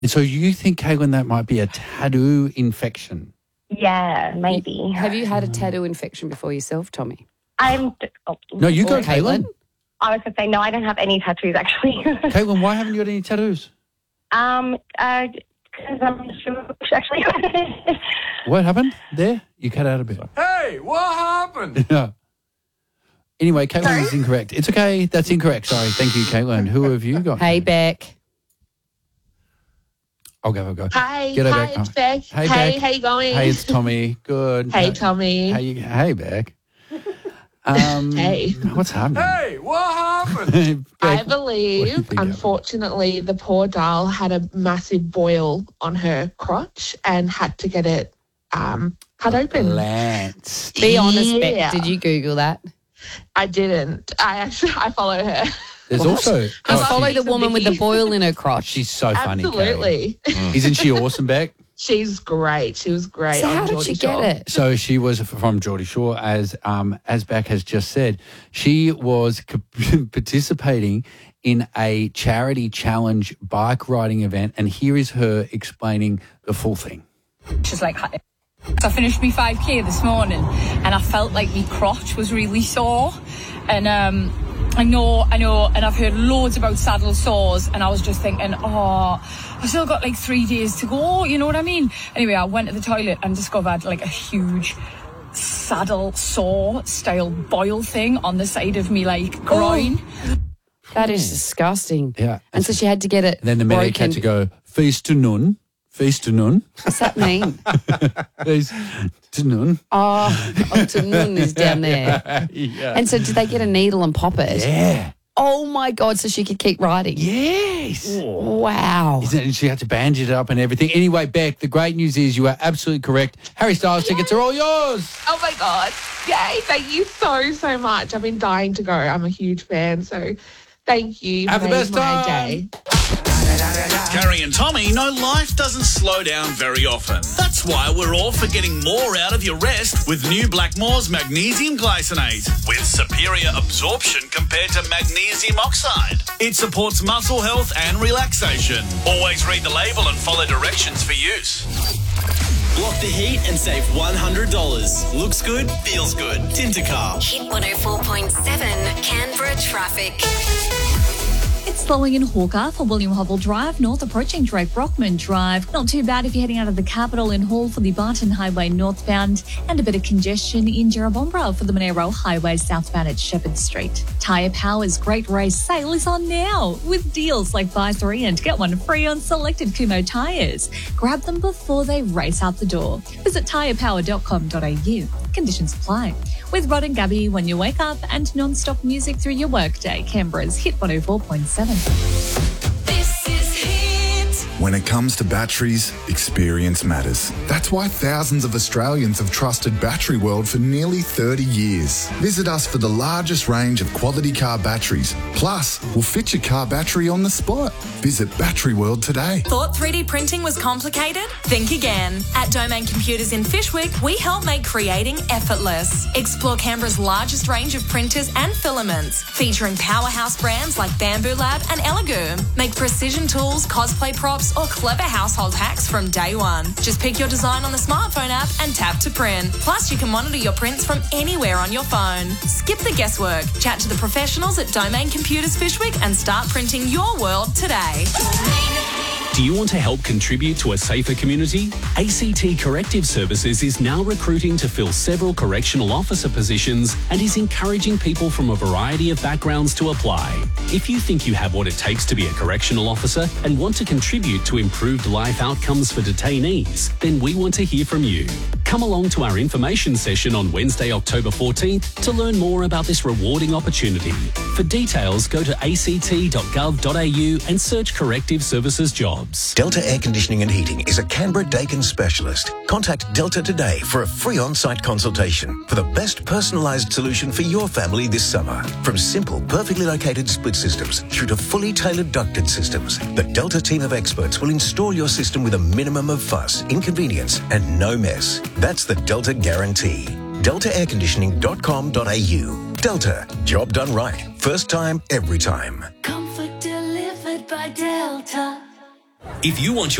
So you think, Caitlin, that might be a tattoo infection? Yeah, maybe. Have you had a tattoo infection before yourself, Tommy? No, you go, Caitlin. I was going to say, no, I don't have any tattoos, actually. Caitlin, why haven't you got any tattoos? Because I'm actually. What happened there? You cut out a bit. Hey, what happened? Yeah. Anyway, Caitlin is incorrect. It's okay. That's incorrect. Sorry. Thank you, Caitlin. Who have you got? Hey, Beck. I'll go. Hi, G'day, hi, Beck. it's Beck. Hey, Hey, Beck. how you going? Hey, it's Tommy. Good. Hey, Tommy. Hey, Beck. Hey. What's happening? Hey, what happened? I Beck, what do you believe, think happened? unfortunately, the poor doll had a massive boil on her crotch and had to get it cut open. Lance. Be honest, Beck. Yeah. Did you Google that? I didn't. I follow her. There's also... You Oh, follow the she's a woman with the biggie. boil in her crotch. She's so funny, Absolutely. Caitlin. Isn't she awesome, Beck? She's great. She was great. So on how did Geordie she get Shore. it? So she was from Geordie Shore, as Beck has just said. She was participating in a charity challenge bike riding event, and here is her explaining the full thing. She's like, I finished my 5K this morning and I felt like my crotch was really sore. And I know, and I've heard loads about saddle sores, and I was just thinking, I've still got like 3 days to go, you know what I mean? Anyway, I went to the toilet and discovered like a huge saddle sore style boil thing on the side of me like groin. That is disgusting. Yeah. And so she had to get it And then the medic had to go, feast to none. Feast to none. What's that mean? Feast to none. To noon is down there. Yeah. And so did they get a needle and pop it? Yeah. Oh, my God, so she could keep riding? Yes. Wow. Isn't it? And she had to bandage it up and everything. Anyway, Beck, the great news is you are absolutely correct. Harry Styles tickets are all yours. Oh, my God. Yay. Thank you so much. I've been dying to go. I'm a huge fan. So thank you. Have the Made best my time. day. Carrie and Tommy know life doesn't slow down very often. That's why we're all for getting more out of your rest with new Blackmore's Magnesium Glycinate with superior absorption compared to magnesium oxide. It supports muscle health and relaxation. Always read the label and follow directions for use. Block the heat and save $100. Looks good, feels good. Tintercar. Hit 104.7 Canberra traffic. It's slowing in Hawker for William Hobble Drive, north approaching Drake Brockman Drive. Not too bad if you're heading out of the capital in Hall for the Barton Highway northbound, and a bit of congestion in Jerrabomberra for the Monero Highway southbound at Shepherd Street. Tyre Power's Great Race Sale is on now with deals like buy 3 and get 1 free on selected Kumho tyres. Grab them before they race out the door. Visit tyrepower.com.au. Conditions apply. With Rod and Gabby when you wake up and non-stop music through your workday. Canberra's Hit 104.7. This is Hit. When it comes to batteries, experience matters. That's why thousands of Australians have trusted Battery World for nearly 30 years. Visit us for the largest range of quality car batteries. Plus, we'll fit your car battery on the spot. Visit Battery World today. Thought 3D printing was complicated? Think again. At Domain Computers in Fishwick, we help make creating effortless. Explore Canberra's largest range of printers and filaments, featuring powerhouse brands like Bamboo Lab and Elegoo. Make precision tools, cosplay props, or clever household hacks from day one. Just pick your design on the smartphone app and tap to print. Plus, you can monitor your prints from anywhere on your phone. Skip the guesswork. Chat to the professionals at Domain Computers Fishwick and start printing your world today. Do you want to help contribute to a safer community? ACT Corrective Services is now recruiting to fill several correctional officer positions and is encouraging people from a variety of backgrounds to apply. If you think you have what it takes to be a correctional officer and want to contribute to improved life outcomes for detainees, then we want to hear from you. Come along to our information session on Wednesday, October 14th to learn more about this rewarding opportunity. For details, go to act.gov.au and search Corrective Services Jobs. Delta Air Conditioning and Heating is a Canberra Dakin specialist. Contact Delta today for a free on-site consultation for the best personalised solution for your family this summer. From simple, perfectly located split systems through to fully tailored ducted systems, the Delta team of experts will install your system with a minimum of fuss, inconvenience and no mess. That's the Delta guarantee. DeltaAirConditioning.com.au. Delta. Job done right. First time, every time. Comfort delivered by Delta. If you want